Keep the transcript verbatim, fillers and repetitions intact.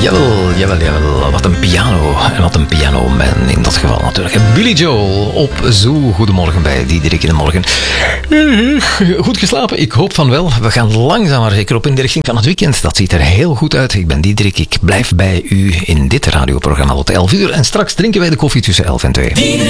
Jawel, jawel, jawel. Wat een piano. En wat een pianoman in dat geval natuurlijk. Billy Joel op Zoo. Goedemorgen bij Diederik in de morgen. Goed geslapen? Ik hoop van wel. We gaan langzaam maar zeker op in de richting van het weekend. Dat ziet er heel goed uit. Ik ben Diederik. Ik blijf bij u in dit radioprogramma tot elf uur. En straks drinken wij de koffie tussen elf en twee.